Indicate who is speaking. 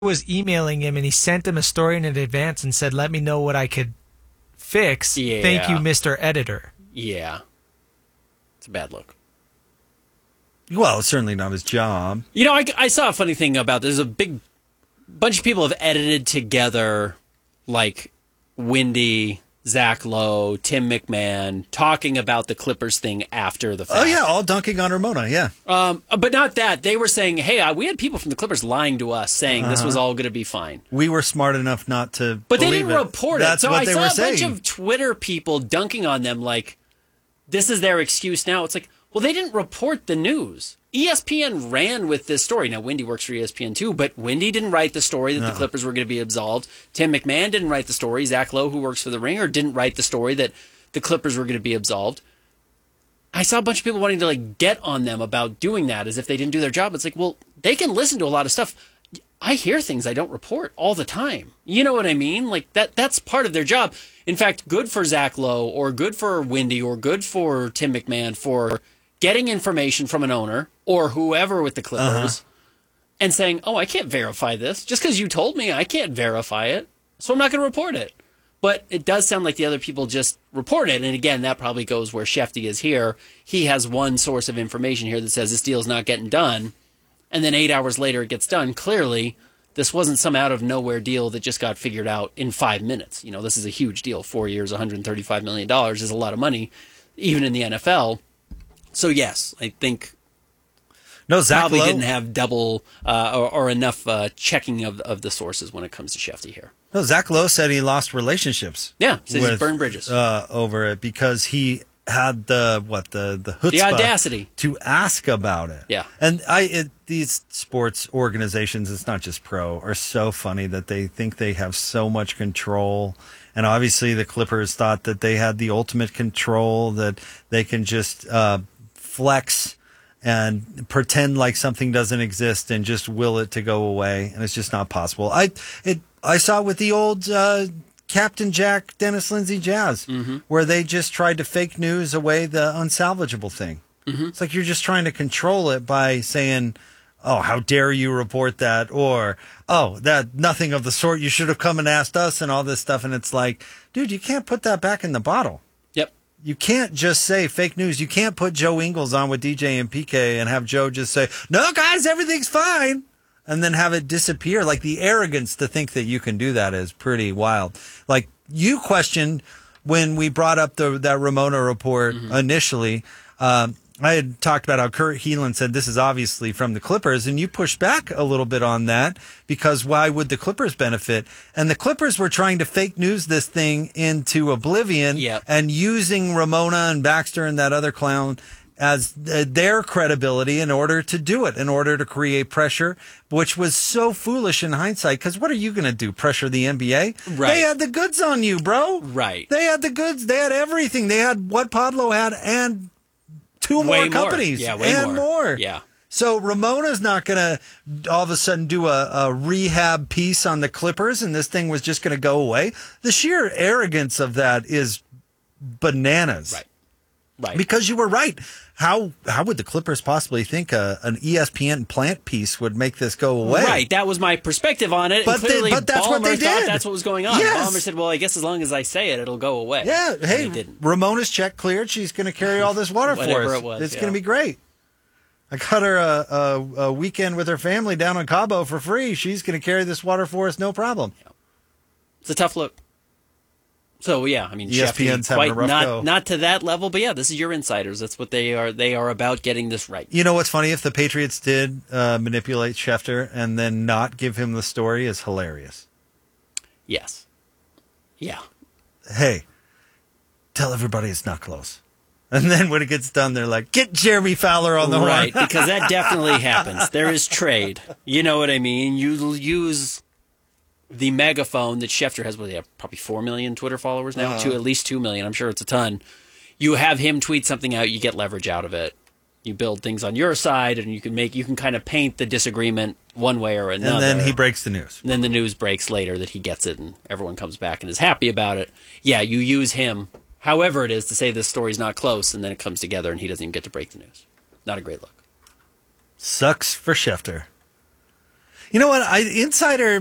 Speaker 1: was emailing him and he sent him a story in advance and said, let me know what I could fix.
Speaker 2: Yeah.
Speaker 1: Thank you, Mr. Editor.
Speaker 2: Yeah. It's a bad look.
Speaker 3: Well, it's certainly not his job.
Speaker 2: You know, I saw a funny thing about this. A big bunch of people have edited together, like Wendy, Zach Lowe, Tim McMahon, talking about the Clippers thing after the fact.
Speaker 3: Oh, yeah, all dunking on Ramona, yeah.
Speaker 2: But not that. They were saying, hey, we had people from the Clippers lying to us, saying this was all going to be fine.
Speaker 3: We were smart enough not to
Speaker 2: But they
Speaker 3: believe
Speaker 2: didn't
Speaker 3: it.
Speaker 2: report it.
Speaker 3: That's
Speaker 2: So
Speaker 3: what
Speaker 2: I
Speaker 3: they
Speaker 2: saw
Speaker 3: were
Speaker 2: a
Speaker 3: saying.
Speaker 2: bunch of Twitter people dunking on them like, this is their excuse now. It's like, well, they didn't report the news. ESPN ran with this story. Now, Wendy works for ESPN too, but Wendy didn't write the story that the Clippers were going to be absolved. Tim McMahon didn't write the story. Zach Lowe, who works for The Ringer, didn't write the story that the Clippers were going to be absolved. I saw a bunch of people wanting to like get on them about doing that as if they didn't do their job. It's like, well, they can listen to a lot of stuff. I hear things I don't report all the time. You know what I mean? Like that's part of their job. In fact, good for Zach Lowe or good for Wendy or good for Tim McMahon for getting information from an owner or whoever with the Clippers and saying, oh, I can't verify this. Just because you told me, I can't verify it. So I'm not going to report it. But it does sound like the other people just report it. And again, that probably goes where Shefty is here. He has one source of information here that says this deal's not getting done. And then 8 hours later, it gets done. Clearly, this wasn't some out of nowhere deal that just got figured out in 5 minutes. You know, this is a huge deal. 4 years, $135 million is a lot of money, even in the NFL. So, yes, I think
Speaker 3: Zach
Speaker 2: probably
Speaker 3: Lowe
Speaker 2: didn't have double or enough checking of the sources when it comes to Shefty here.
Speaker 3: No, Zach Lowe said he lost relationships.
Speaker 2: Yeah, says he burned bridges.
Speaker 3: Over it because he had the chutzpah,
Speaker 2: The audacity
Speaker 3: to ask about it.
Speaker 2: Yeah.
Speaker 3: And these sports organizations, it's not just pro, are so funny that they think they have so much control. And obviously the Clippers thought that they had the ultimate control, that they can just flex and pretend like something doesn't exist and just will it to go away. And it's just not possible. I saw it with the old Captain Jack, Dennis Lindsay Jazz, where they just tried to fake news away the unsalvageable thing. It's like you're just trying to control it by saying, oh, how dare you report that? Or, oh, that nothing of the sort. You should have come and asked us and all this stuff. And it's like, dude, you can't put that back in the bottle.
Speaker 2: Yep.
Speaker 3: You can't just say fake news. You can't put Joe Ingles on with DJ and PK and have Joe just say, no, guys, everything's fine. And then have it disappear. Like the arrogance to think that you can do that is pretty wild. Like you questioned when we brought up that Ramona report initially. I had talked about how Kurt Heelan said this is obviously from the Clippers, and you pushed back a little bit on that because why would the Clippers benefit? And the Clippers were trying to fake news this thing into oblivion and using Ramona and Baxter and that other clown as their credibility in order to do it, in order to create pressure, which was so foolish in hindsight. Because what are you going to do? Pressure the NBA?
Speaker 2: Right.
Speaker 3: They had the goods on you, bro.
Speaker 2: Right.
Speaker 3: They had the goods. They had everything. They had what Pablo had and two
Speaker 2: Way
Speaker 3: more companies.
Speaker 2: Yeah, way
Speaker 3: and more.
Speaker 2: Yeah.
Speaker 3: So Ramona's not going to all of a sudden do a rehab piece on the Clippers and this thing was just going to go away. The sheer arrogance of that is bananas.
Speaker 2: Right.
Speaker 3: Because you were right. How would the Clippers possibly think an ESPN plant piece would make this go away?
Speaker 2: Right. That was my perspective on it.
Speaker 3: But
Speaker 2: and clearly,
Speaker 3: but that's what they
Speaker 2: Ballmer thought
Speaker 3: did.
Speaker 2: that's what was going on.
Speaker 3: Yes.
Speaker 2: Ballmer said, well, I guess as long as I say it, it'll go away.
Speaker 3: Yeah. Hey,
Speaker 2: And it didn't.
Speaker 3: Ramona's check cleared. She's going to carry all this water for
Speaker 2: Whatever
Speaker 3: us.
Speaker 2: it was,
Speaker 3: It's
Speaker 2: yeah.
Speaker 3: going to be great. I got her a weekend with her family down on Cabo for free. She's going to carry this water for us, no problem.
Speaker 2: It's a tough look. So, yeah, I mean,
Speaker 3: ESPN's
Speaker 2: Shefty,
Speaker 3: having a rough go.
Speaker 2: not to that level, but yeah, this is your insiders. That's what they are. They are about getting this right.
Speaker 3: You know what's funny? If the Patriots did manipulate Schefter and then not give him the story is hilarious.
Speaker 2: Yes. Yeah.
Speaker 3: Hey, tell everybody it's not close. And then when it gets done, they're like, get Jeremy Fowler on the horn.
Speaker 2: Right, because that definitely happens. There is trade. You know what I mean? You use the megaphone that Schefter has, probably 4 million Twitter followers now, to at least 2 million. I'm sure it's a ton. You have him tweet something out, you get leverage out of it. You build things on your side, and you can kind of paint the disagreement one way or another.
Speaker 3: And then he breaks the news.
Speaker 2: And then the news breaks later that he gets it, and everyone comes back and is happy about it. Yeah, you use him, however it is, to say this story's not close, and then it comes together, and he doesn't even get to break the news. Not a great look.
Speaker 3: Sucks for Schefter. You know what? Insider